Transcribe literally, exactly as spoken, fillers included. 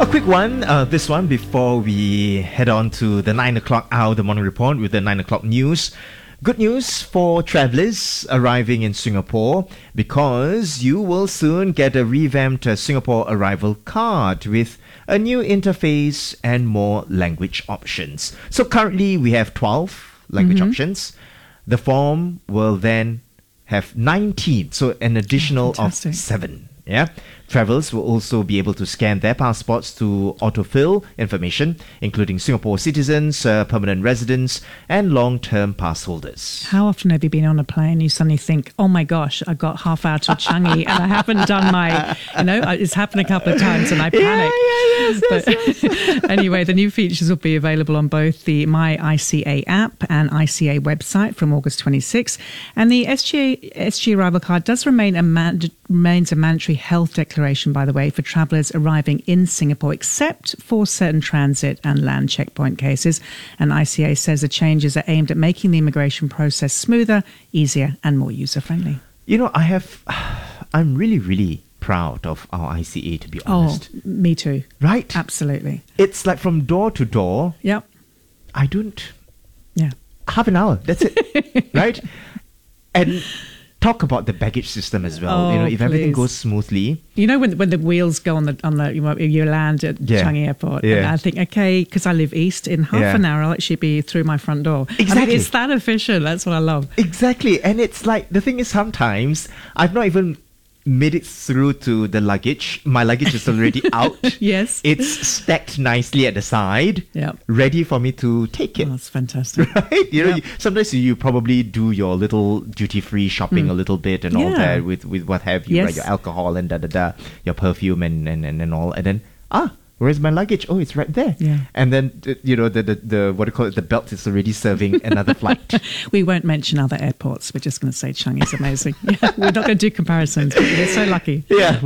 A quick one, uh, this one before we head on to the nine o'clock hour, the morning report with the nine o'clock news. Good news for travellers arriving in Singapore because you will soon get a revamped uh, Singapore arrival card with a new interface and more language options. So currently we have twelve language mm-hmm. options. The form will then have nineteen, so an additional oh, of seven. Yeah, travellers will also be able to scan their passports to autofill information, including Singapore citizens, uh, permanent residents, and long-term pass holders. How often have you been on a plane? You suddenly think, "Oh my gosh, I got half hour to Changi and I haven't done my," you know, it's happened a couple of times and I panic. Yeah, yeah, yes, but yes, yes. Anyway, the new features will be available on both the My I C A app and I C A website from August twenty-sixth, and the S G A S G arrival card does remain a man- remains a mandatory health declaration, by the way, for travellers arriving in Singapore, except for certain transit and land checkpoint cases. And I C A says the changes are aimed at making the immigration process smoother, easier, and more user-friendly. You know, I have, I'm really, really proud of our I C A, to be honest. Oh, me too. Right? Absolutely. It's like from door to door. Yep. I don't. Yeah. Half an hour. That's it. Right? And talk about the baggage system as well. Oh, you know, if please. everything goes smoothly. You know, when when the wheels go on the on the you, you land at Yeah. Changi Airport, Yeah. and I think, okay, because I live east, in half Yeah. an hour I'll actually be through my front door. I Exactly. mean, it's that efficient. That's what I love. Exactly. And it's like, the thing is, sometimes I've not even made it through to the luggage. My luggage is already out. Yes. It's stacked nicely at the side, Yep. ready for me to take it. Oh, that's fantastic. Right? You know, Yep. you, sometimes you probably do your little duty-free shopping a little bit and all Yeah. that with, with what have you, Yes. right? Your alcohol and da-da-da, your perfume and, and, and, and all. And then, ah, where's my luggage? Oh, it's right there. Yeah. And then, uh, you know, the, the, the, what do you call it? The belt is already serving another flight. We won't mention other airports. We're just going to say Changi is amazing. Yeah, we're not going to do comparisons, but we're so lucky. Yeah.